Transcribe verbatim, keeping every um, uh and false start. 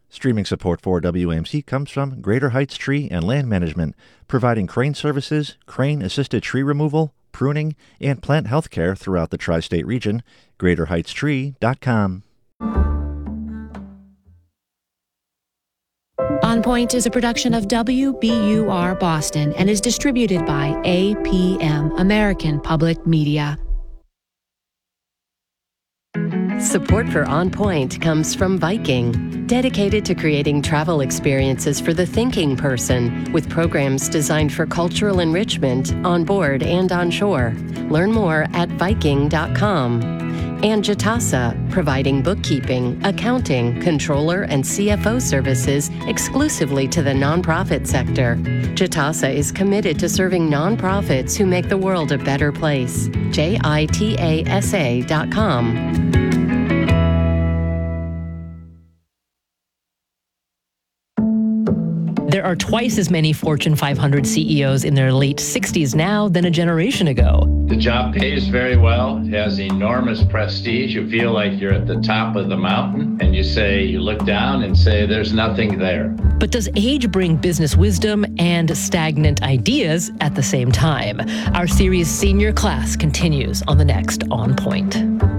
Streaming support for W A M C comes from Greater Heights Tree and Land Management, providing crane services, crane-assisted tree removal, pruning, and plant health care throughout the tri-state region. greater heights tree dot com. On Point is a production of W B U R Boston and is distributed by A P M, American Public Media. Support for On Point comes from Viking, dedicated to creating travel experiences for the thinking person with programs designed for cultural enrichment on board and on shore. Learn more at viking dot com. And Jitasa, providing bookkeeping, accounting, controller, and C F O services exclusively to the nonprofit sector. Jitasa is committed to serving nonprofits who make the world a better place. J I T A S A dot com. There are twice as many Fortune five hundred C E Os in their late sixties now than a generation ago. The job pays very well, has enormous prestige. You feel like you're at the top of the mountain, and you say, you look down and say, there's nothing there. But does age bring business wisdom and stagnant ideas at the same time? Our series Senior Class continues on the next On Point.